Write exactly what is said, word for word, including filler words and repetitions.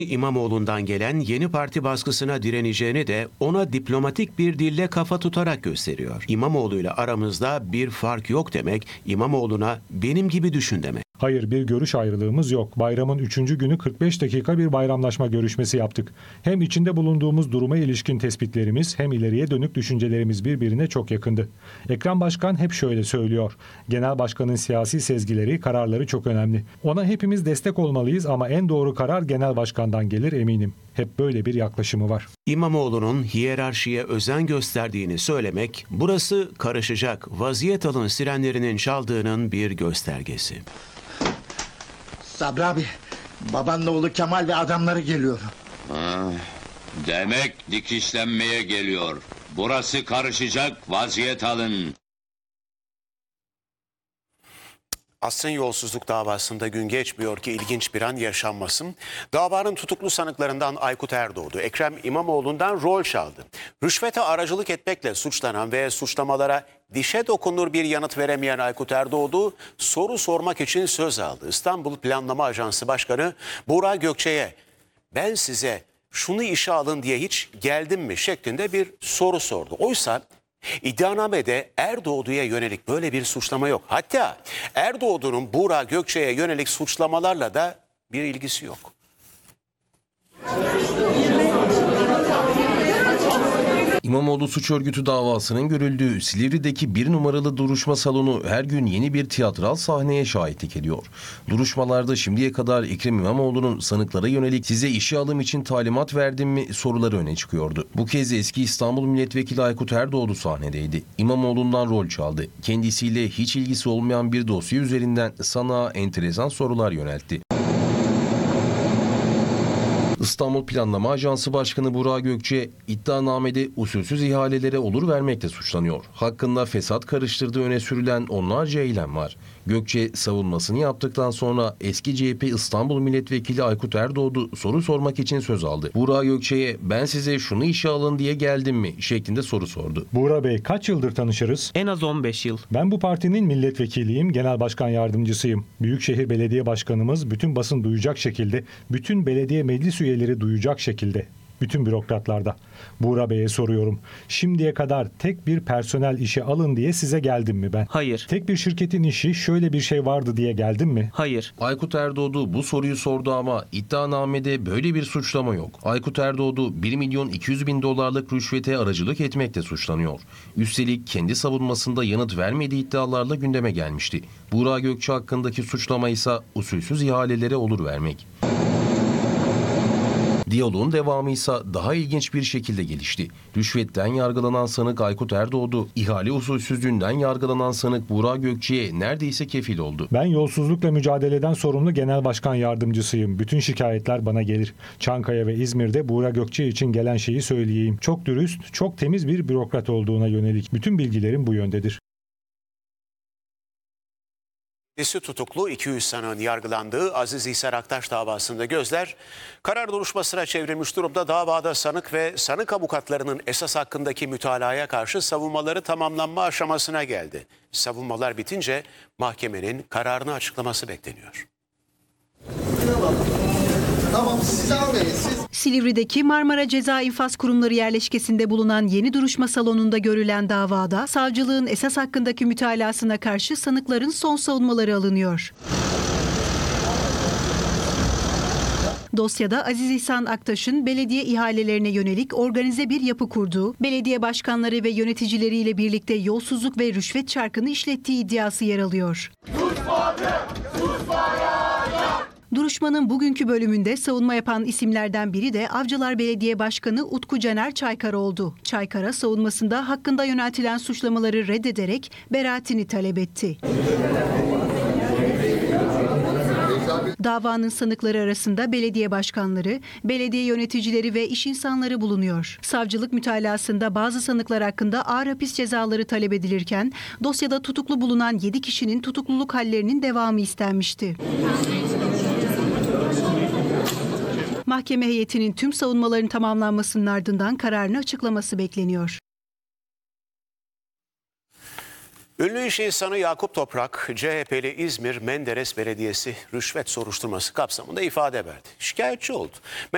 İmamoğlu'ndan gelen yeni parti baskısına direneceğini de ona diplomatik bir dille kafa tutarak gösteriyor. İmamoğlu ile aramızda bir fark yok demek, İmamoğlu'na benim gibi düşün demek. Hayır, bir görüş ayrılığımız yok. Bayramın üçüncü günü kırk beş dakika bir bayramlaşma görüşmesi yaptık. Hem içinde bulunduğumuz duruma ilişkin tespitlerimiz hem ileriye dönük düşüncelerimiz birbirine çok yakındı. Ekrem Başkan hep şöyle söylüyor. Genel Başkan'ın siyasi sezgileri, kararları çok önemli. Ona hepimiz destek olmalıyız ama en doğru karar Genel Başkan'dan gelir eminim. Hep böyle bir yaklaşımı var. İmamoğlu'nun hiyerarşiye özen gösterdiğini söylemek, burası karışacak, vaziyet alın sirenlerinin çaldığının bir göstergesi. Sabri abi, babanın oğlu Kemal ve adamları geliyor. Ha, demek dikişlenmeye geliyor. Burası karışacak, vaziyet alın. Asrın yolsuzluk davasında gün geçmiyor ki ilginç bir an yaşanmasın. Davanın tutuklu sanıklarından Aykut Erdoğdu, Ekrem İmamoğlu'ndan rol çaldı. Rüşvete aracılık etmekle suçlanan ve suçlamalara dişe dokunur bir yanıt veremeyen Aykut Erdoğdu soru sormak için söz aldı. İstanbul Planlama Ajansı Başkanı Burak Gökçe'ye ben size şunu işe alın diye hiç geldim mi şeklinde bir soru sordu. Oysa İddianamede Erdoğdu'ya yönelik böyle bir suçlama yok. Hatta Erdoğdu'nun Burak Gökçe'ye yönelik suçlamalarla da bir ilgisi yok. İmamoğlu suç örgütü davasının görüldüğü Silivri'deki bir numaralı duruşma salonu her gün yeni bir tiyatral sahneye şahitlik ediyor. Duruşmalarda şimdiye kadar Ekrem İmamoğlu'nun sanıklara yönelik size işe alım için talimat verdim mi soruları öne çıkıyordu. Bu kez eski İstanbul Milletvekili Aykut Erdoğdu sahnedeydi. İmamoğlu'ndan rol çaldı. Kendisiyle hiç ilgisi olmayan bir dosya üzerinden sanığa enteresan sorular yöneltti. İstanbul Planlama Ajansı Başkanı Burak Gökçe iddianamede usulsüz ihalelere olur vermekle suçlanıyor. Hakkında fesat karıştırdığı öne sürülen onlarca eylem var. Gökçe savunmasını yaptıktan sonra eski C H P İstanbul Milletvekili Aykut Erdoğdu soru sormak için söz aldı. Burak Gökçe'ye ben size şunu işe alın diye geldim mi şeklinde soru sordu. Burak Bey, kaç yıldır tanışırız? En az on beş yıl. Ben bu partinin milletvekiliyim, genel başkan yardımcısıyım. Büyükşehir Belediye Başkanımız bütün basın duyacak şekilde, bütün belediye meclis üyeleri duyacak şekilde, bütün bürokratlarda. Burak Bey'e soruyorum. Şimdiye kadar tek bir personel işe alın diye size geldim mi ben? Hayır. Tek bir şirketin işi şöyle bir şey vardı diye geldim mi? Hayır. Aykut Erdoğdu bu soruyu sordu ama iddianamede böyle bir suçlama yok. Aykut Erdoğdu bir milyon iki yüz bin dolarlık rüşvete aracılık etmekle suçlanıyor. Üstelik kendi savunmasında yanıt vermediği iddialarla gündeme gelmişti. Burak Gökçe hakkındaki suçlama ise usulsüz ihalelere olur vermek. Diyaloğun devamı ise daha ilginç bir şekilde gelişti. Rüşvetten yargılanan sanık Aykut Erdoğdu, ihale usulsüzlüğünden yargılanan sanık Burak Gökçe'ye neredeyse kefil oldu. Ben yolsuzlukla mücadeleden sorumlu genel başkan yardımcısıyım. Bütün şikayetler bana gelir. Çankaya ve İzmir'de Burak Gökçe için gelen şeyi söyleyeyim. Çok dürüst, çok temiz bir bürokrat olduğuna yönelik bütün bilgilerim bu yöndedir. Kendisi tutuklu iki yüz sanığın yargılandığı Aziz İhsan Aktaş davasında gözler karar duruşmasına çevrilmiş durumda. Davada sanık ve sanık avukatlarının esas hakkındaki mütalaya karşı savunmaları tamamlanma aşamasına geldi. Savunmalar bitince mahkemenin kararını açıklaması bekleniyor. Tamam, siz almayın, siz... Silivri'deki Marmara Ceza İnfaz Kurumları yerleşkesinde bulunan yeni duruşma salonunda görülen davada savcılığın esas hakkındaki mütalasına karşı sanıkların son savunmaları alınıyor. Dosyada Aziz İhsan Aktaş'ın belediye ihalelerine yönelik organize bir yapı kurduğu, belediye başkanları ve yöneticileriyle birlikte yolsuzluk ve rüşvet çarkını işlettiği iddiası yer alıyor. Duruşmanın bugünkü bölümünde savunma yapan isimlerden biri de Avcılar Belediye Başkanı Utku Caner Çaykara oldu. Çaykara savunmasında hakkında yöneltilen suçlamaları reddederek beraatini talep etti. Davanın sanıkları arasında belediye başkanları, belediye yöneticileri ve iş insanları bulunuyor. Savcılık mütalasında bazı sanıklar hakkında ağır hapis cezaları talep edilirken dosyada tutuklu bulunan yedi kişinin tutukluluk hallerinin devamı istenmişti. Mahkeme heyetinin tüm savunmaların tamamlanmasının ardından kararını açıklaması bekleniyor. Ünlü iş insanı Yakup Toprak, C H P'li İzmir Menderes Belediyesi rüşvet soruşturması kapsamında ifade verdi. Şikayetçi oldu.